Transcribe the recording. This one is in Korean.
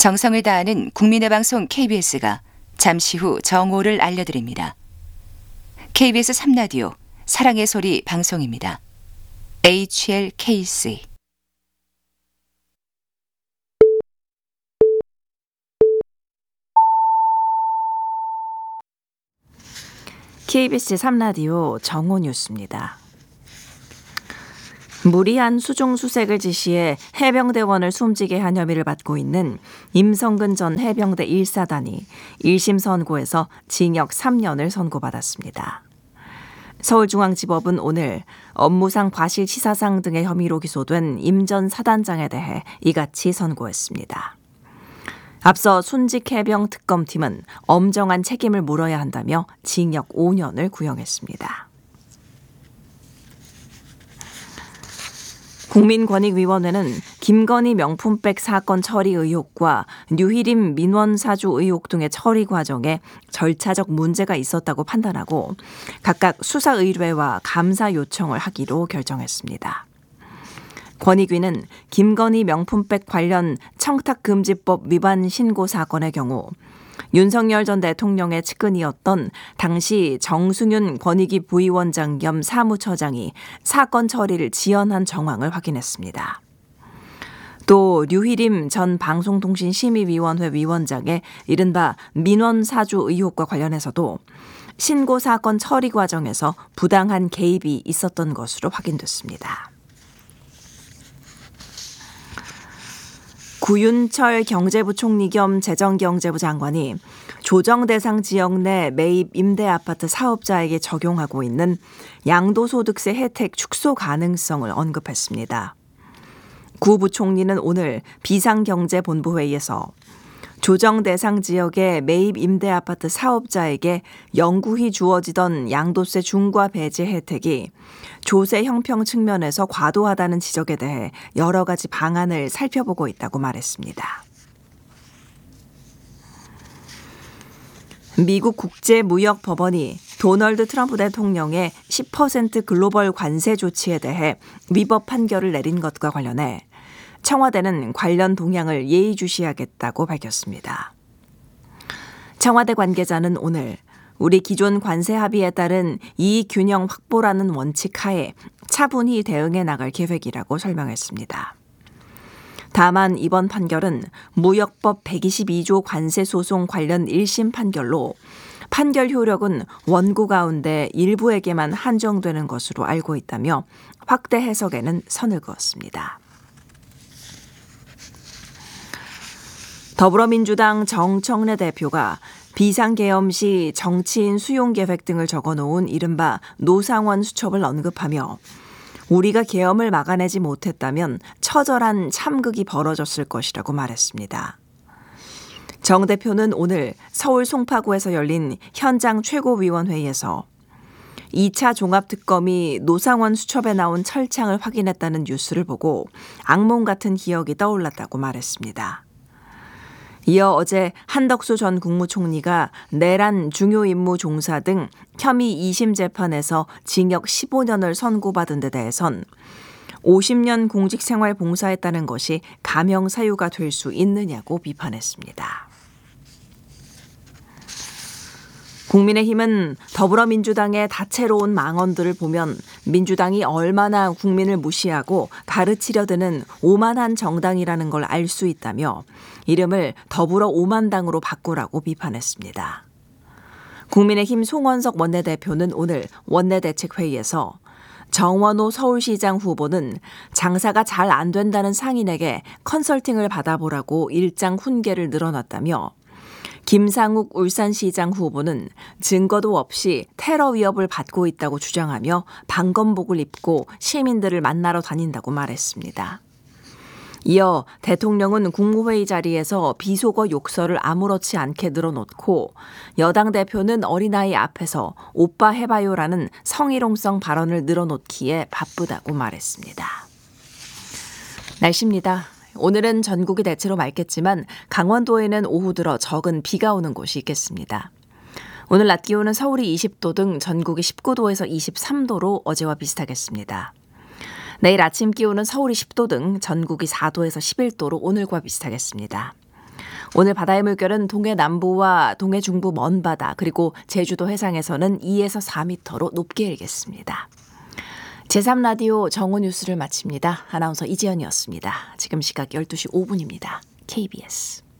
정성을 다하는 국민의 방송 KBS가 잠시 후 정오를 알려드립니다. KBS 3라디오 사랑의 소리 방송입니다. HLKC KBS 3라디오 정오 뉴스입니다. 무리한 수중 수색을 지시해 해병대원을 숨지게 한 혐의를 받고 있는 임성근 전 해병대 1사단이 1심 선고에서 징역 3년을 선고받았습니다. 서울중앙지법은 오늘 업무상 과실치사상 등의 혐의로 기소된 임 전 사단장에 대해 이같이 선고했습니다. 앞서 순직해병 특검팀은 엄정한 책임을 물어야 한다며 징역 5년을 구형했습니다. 국민권익위원회는 김건희 명품백 사건 처리 의혹과 류희림 민원사주 의혹 등의 처리 과정에 절차적 문제가 있었다고 판단하고 각각 수사 의뢰와 감사 요청을 하기로 결정했습니다. 권익위는 김건희 명품백 관련 청탁금지법 위반 신고 사건의 경우 윤석열 전 대통령의 측근이었던 당시 정승윤 권익위 부위원장 겸 사무처장이 사건 처리를 지연한 정황을 확인했습니다. 또 류희림 전 방송통신심의위원회 위원장의 이른바 민원사주 의혹과 관련해서도 신고 사건 처리 과정에서 부당한 개입이 있었던 것으로 확인됐습니다. 구윤철 경제부총리 겸 재정경제부 장관이 조정대상 지역 내 매입 임대아파트 사업자에게 적용하고 있는 양도소득세 혜택 축소 가능성을 언급했습니다. 구 부총리는 오늘 비상경제본부회의에서 조정대상 지역의 매입 임대아파트 사업자에게 영구히 주어지던 양도세 중과 배제 혜택이 조세 형평 측면에서 과도하다는 지적에 대해 여러 가지 방안을 살펴보고 있다고 말했습니다. 미국 국제무역법원이 도널드 트럼프 대통령의 10% 글로벌 관세 조치에 대해 위법 판결을 내린 것과 관련해 청와대는 관련 동향을 예의주시하겠다고 밝혔습니다. 청와대 관계자는 오늘 우리 기존 관세 합의에 따른 이익 균형 확보라는 원칙 하에 차분히 대응해 나갈 계획이라고 설명했습니다. 다만 이번 판결은 무역법 122조 관세 소송 관련 1심 판결로 판결 효력은 원고 가운데 일부에게만 한정되는 것으로 알고 있다며 확대 해석에는 선을 그었습니다. 더불어민주당 정청래 대표가 비상계엄 시 정치인 수용 계획 등을 적어놓은 이른바 노상원 수첩을 언급하며 우리가 계엄을 막아내지 못했다면 처절한 참극이 벌어졌을 것이라고 말했습니다. 정 대표는 오늘 서울 송파구에서 열린 현장 최고위원회의에서 2차 종합특검이 노상원 수첩에 나온 철창을 확인했다는 뉴스를 보고 악몽 같은 기억이 떠올랐다고 말했습니다. 이어 어제 한덕수 전 국무총리가 내란 중요 임무 종사 등 혐의 2심 재판에서 징역 15년을 선고받은 데 대해선 50년 공직생활 봉사했다는 것이 감형 사유가 될 수 있느냐고 비판했습니다. 국민의힘은 더불어민주당의 다채로운 망언들을 보면 민주당이 얼마나 국민을 무시하고 가르치려 드는 오만한 정당이라는 걸 알 수 있다며 이름을 더불어 오만당으로 바꾸라고 비판했습니다. 국민의힘 송원석 원내대표는 오늘 원내대책회의에서 정원호 서울시장 후보는 장사가 잘 안 된다는 상인에게 컨설팅을 받아보라고 일장 훈계를 늘어놨다며 김상욱 울산시장 후보는 증거도 없이 테러 위협을 받고 있다고 주장하며 방검복을 입고 시민들을 만나러 다닌다고 말했습니다. 이어 대통령은 국무회의 자리에서 비속어 욕설을 아무렇지 않게 늘어놓고 여당 대표는 어린아이 앞에서 오빠 해봐요라는 성희롱성 발언을 늘어놓기에 바쁘다고 말했습니다. 날씨입니다. 오늘은 전국이 대체로 맑겠지만 강원도에는 오후 들어 적은 비가 오는 곳이 있겠습니다. 오늘 낮 기온은 서울이 20도 등 전국이 19도에서 23도로 어제와 비슷하겠습니다. 내일 아침 기온은 서울이 10도 등 전국이 4도에서 11도로 오늘과 비슷하겠습니다. 오늘 바다의 물결은 동해 남부와 동해 중부 먼바다 그리고 제주도 해상에서는 2에서 4m로 높게 일겠습니다. 제3라디오 정오 뉴스를 마칩니다. 아나운서 이지연이었습니다. 지금 시각 12시 5분입니다. KBS